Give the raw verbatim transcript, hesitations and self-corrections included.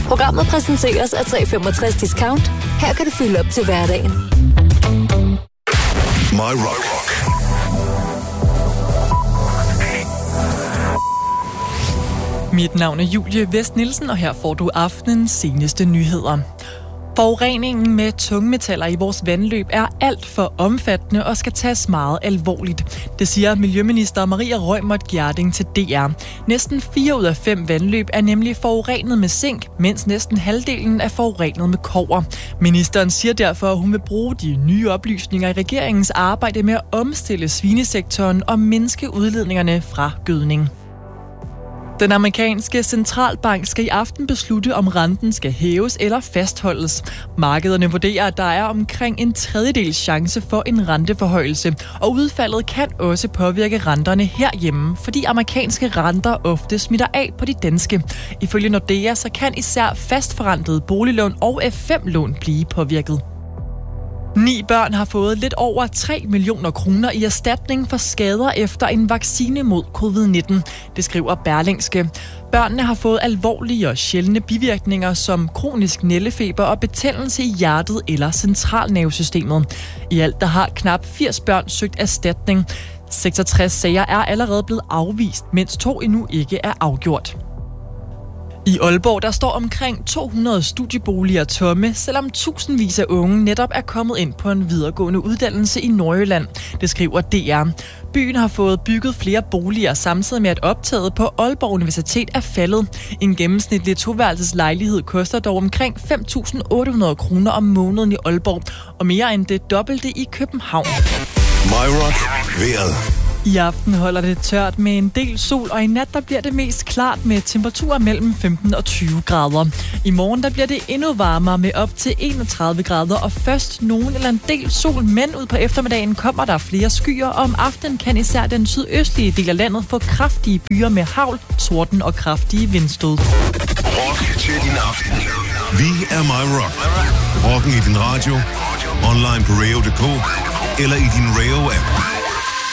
Programmet præsenteres af tre femogtres Discount. Her kan du fylde op til hverdagen. My Rock. Mit navn er Julie Vest Nielsen, og her får du aftenens seneste nyheder. Forureningen med tungmetaller i vores vandløb er alt for omfattende og skal tages meget alvorligt. Det siger Miljøminister Maria Reumert Gjerding til D R. Næsten fire ud af fem vandløb er nemlig forurenet med zink, mens næsten halvdelen er forurenet med kobber. Ministeren siger derfor, at hun vil bruge de nye oplysninger i regeringens arbejde med at omstille svinesektoren og mindske udledningerne fra gødning. Den amerikanske centralbank skal i aften beslutte, om renten skal hæves eller fastholdes. Markederne vurderer, at der er omkring en tredjedels chance for en renteforhøjelse, og udfaldet kan også påvirke renterne herhjemme, fordi amerikanske renter ofte smitter af på de danske. Ifølge Nordea så kan især fastforrentede boliglån og F fem lån blive påvirket. Ni børn har fået lidt over tre millioner kroner i erstatning for skader efter en vaccine mod covid nitten. Det skriver Berlingske. Børnene har fået alvorlige og sjældne bivirkninger som kronisk nældefeber og betændelse i hjertet eller centralnervesystemet. I alt der har knap firs børn søgt erstatning. seksogtres sager er allerede blevet afvist, mens to endnu ikke er afgjort. I Aalborg der står omkring to hundrede studieboliger tomme, selvom tusindvis af unge netop er kommet ind på en videregående uddannelse i Nordjylland. Det skriver D R. Byen har fået bygget flere boliger, samtidig med at optaget på Aalborg Universitet er faldet. En gennemsnitlig toværelseslejlighed koster dog omkring fem tusind otte hundrede kroner om måneden i Aalborg, og mere end det dobbelte i København. My Rock. Vejret. I aften holder det tørt med en del sol, og i nat der bliver det mest klart med temperaturer mellem femten og tyve grader. I morgen der bliver det endnu varmere med op til enogtredive grader, og først nogen eller en del sol, men ud på eftermiddagen kommer der flere skyer, og om aftenen kan især den sydøstlige del af landet få kraftige byer med hagl, torden og kraftige vindstød. Rock til din aften. Vi er My Rock. Rocken i din radio, online på radio punktum d k eller i din Radio-app.